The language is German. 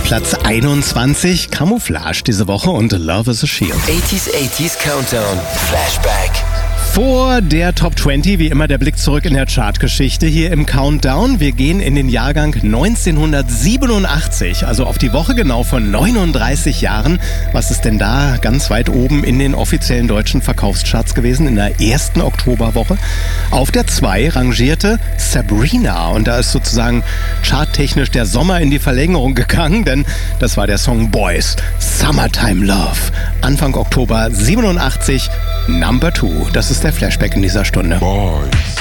Platz 21, Camouflage diese Woche und Love is a Shield. 80s Countdown, Flashback. Vor der Top 20, wie immer der Blick zurück in der Chartgeschichte hier im Countdown. Wir gehen in den Jahrgang 1987, also auf die Woche genau von 39 Jahren. Was ist denn da ganz weit oben in den offiziellen deutschen Verkaufscharts gewesen in der ersten Oktoberwoche? Auf der 2 rangierte Sabrina und da ist sozusagen charttechnisch der Sommer in die Verlängerung gegangen, denn das war der Song Boys, Summertime Love. Anfang Oktober 87, Number 2. Das ist der Flashback in dieser Stunde. Boys.